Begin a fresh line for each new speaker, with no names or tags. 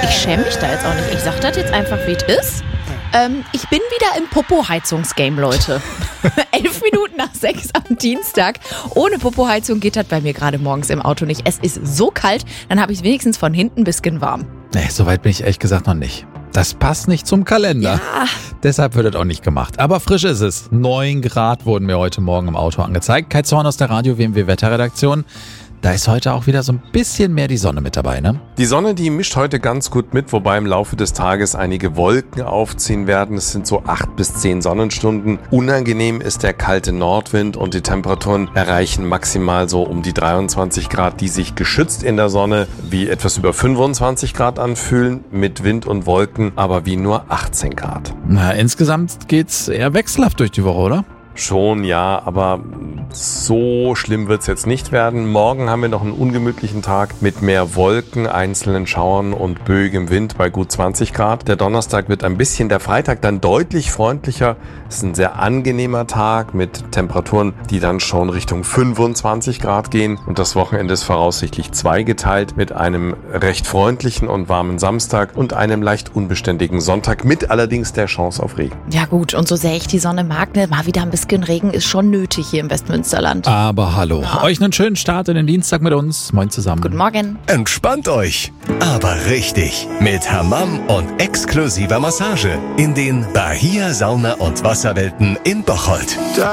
Ich schäme mich da jetzt auch nicht. Ich sag das jetzt einfach, wie es ist. Ich bin wieder im Popo-Heizungsgame, Leute. 11 Minuten nach 6 am Dienstag. Ohne Popo-Heizung geht das bei mir gerade morgens im Auto nicht. Es ist so kalt, dann habe ich es wenigstens von hinten ein bisschen warm.
Nee, soweit bin ich ehrlich gesagt noch nicht. Das passt nicht zum Kalender.
Ja.
Deshalb wird das auch nicht gemacht. Aber frisch ist es. 9 Grad wurden mir heute Morgen im Auto angezeigt. Kai Zorn aus der Radio-WMW-Wetterredaktion. Da ist heute auch wieder so ein bisschen mehr die Sonne mit dabei, ne?
Die Sonne, die mischt heute ganz gut mit, wobei im Laufe des Tages einige Wolken aufziehen werden. Es sind so 8 bis 10 Sonnenstunden. Unangenehm ist der kalte Nordwind und die Temperaturen erreichen maximal so um die 23 Grad, die sich geschützt in der Sonne wie etwas über 25 Grad anfühlen, mit Wind und Wolken aber wie nur 18 Grad.
Na, insgesamt geht's eher wechselhaft durch die Woche, oder?
Schon, ja, aber so schlimm wird's jetzt nicht werden. Morgen haben wir noch einen ungemütlichen Tag mit mehr Wolken, einzelnen Schauern und böigem Wind bei gut 20 Grad. Der Donnerstag wird ein bisschen, der Freitag dann deutlich freundlicher. Es ist ein sehr angenehmer Tag mit Temperaturen, die dann schon Richtung 25 Grad gehen. Und das Wochenende ist voraussichtlich zweigeteilt mit einem recht freundlichen und warmen Samstag und einem leicht unbeständigen Sonntag mit allerdings der Chance auf Regen.
Ja gut, und so sehr ich die Sonne mag, ne, mal wieder ein bisschen Regen ist schon nötig hier im Westmünsterland.
Aber hallo. Ja. Euch einen schönen Start in den Dienstag mit uns. Moin zusammen.
Guten Morgen.
Entspannt euch, aber richtig. Mit Hammam und exklusiver Massage in den Bahia Sauna- und Wasserwelten in Bocholt.